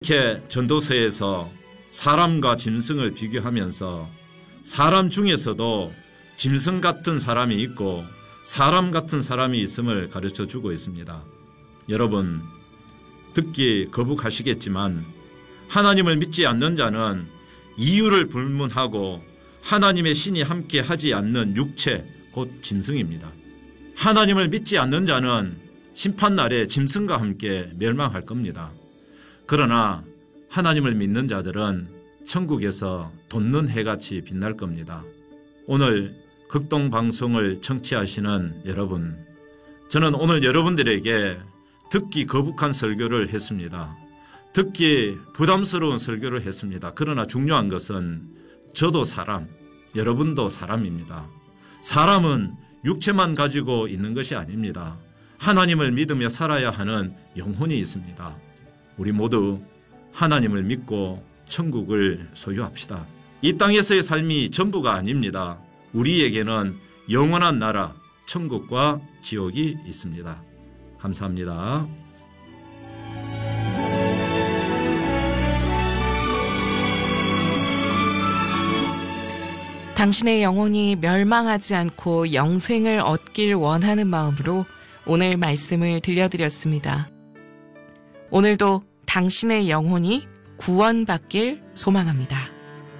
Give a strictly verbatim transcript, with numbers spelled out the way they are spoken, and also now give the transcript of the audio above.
이렇게 전도서에서 사람과 짐승을 비교하면서 사람 중에서도 짐승 같은 사람이 있고 사람 같은 사람이 있음을 가르쳐 주고 있습니다. 여러분, 듣기 거북하시겠지만 하나님을 믿지 않는 자는 이유를 불문하고 하나님의 신이 함께 하지 않는 육체, 곧 짐승입니다. 하나님을 믿지 않는 자는 심판날에 짐승과 함께 멸망할 겁니다. 그러나 하나님을 믿는 자들은 천국에서 돋는 해같이 빛날 겁니다. 오늘 극동방송을 청취하시는 여러분, 저는 오늘 여러분들에게 듣기 거북한 설교를 했습니다. 듣기 부담스러운 설교를 했습니다. 그러나 중요한 것은 저도 사람, 여러분도 사람입니다. 사람은 육체만 가지고 있는 것이 아닙니다. 하나님을 믿으며 살아야 하는 영혼이 있습니다. 우리 모두 하나님을 믿고 천국을 소유합시다. 이 땅에서의 삶이 전부가 아닙니다. 우리에게는 영원한 나라, 천국과 지옥이 있습니다. 감사합니다. 당신의 영혼이 멸망하지 않고 영생을 얻길 원하는 마음으로 오늘 말씀을 들려드렸습니다. 오늘도 당신의 영혼이 구원받길 소망합니다.